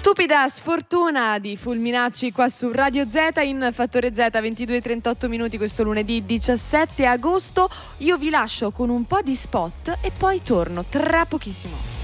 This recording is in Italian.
Stupida sfortuna di Fulminacci qua su Radio Z in Fattore Z, 22:38 minuti questo lunedì 17 agosto. Io vi lascio con un po' di spot e poi torno tra pochissimo.